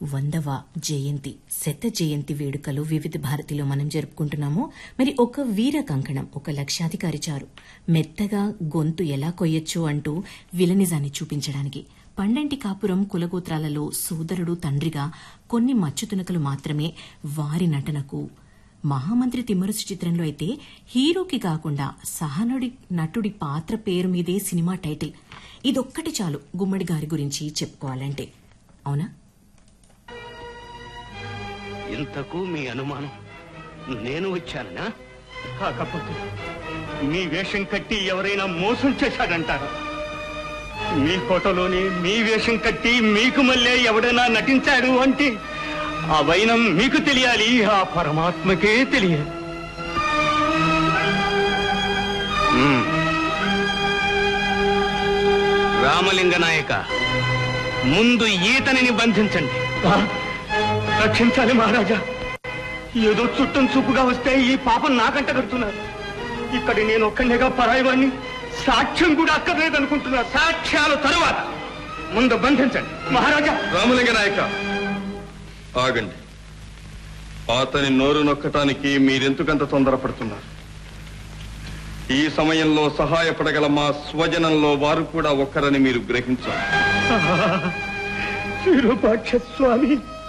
100వ జయంతి శత జయంతి వేడుకలు వివిధ భారతిలో మనం జరుపుకుంటున్నాము. మరి ఒక వీర కంకణం, ఒక లక్షాధికారి చారు మెత్తగా గొంతు ఎలా కొయ్యొచ్చు అంటూ విలనిజాన్ని చూపించడానికి పండంటి కాపురం కులగోత్రాలలో సోదరుడు తండ్రిగా కొన్ని మచ్చుతునకలు మాత్రమే వారి నటనకు. మహామంత్రి తిమ్మరుసు చిత్రంలో అయితే హీరోకి కాకుండా సహనడి నటుడి పాత్ర పేరు మీదే సినిమా టైటిల్. ఇదొక్కటి చాలు గుమ్మడి గారి గురించి చెప్పుకోవాలంటే. అవునా? ఇంతకు మీ అనుమానం నేను వచ్చానా? కాకపోతే మీ వేషం కట్టి ఎవరైనా మోసం చేశాడంటారా? మీ ఫోటోలోని మీ వేషం కట్టి మీకు మళ్ళీ ఎవడైనా నటించాడు అంటే ఆ వైనం మీకు తెలియాలి, ఆ పరమాత్మకే తెలియాలి. రామలింగ నాయక, ముందు ఈతనిని బంధించండి. రక్షించాలి మహారాజా. ఏదో చుట్టం చూపుగా వస్తే ఈ పాపం నాకంట కడుతున్నారు. ఇక్కడ నేను ఒక్కనేగా పరాయివాణ్ణి, సాక్ష్యం కూడా అక్కర్లేదనుకుంటున్నారు. సాక్ష్యాలు తరువాత ముందు బంధించండి మహారాజా. రామలింగ నాయక ఆగండి. అతని నోరు నొక్కటానికి మీరెందుకంత తొందరపడుతున్నారు? ఈ సమయంలో సహాయపడగల మా స్వజనంలో వారు కూడా ఒక్కరని మీరు గ్రహించాలి. విరూపాక్ష స్వామి,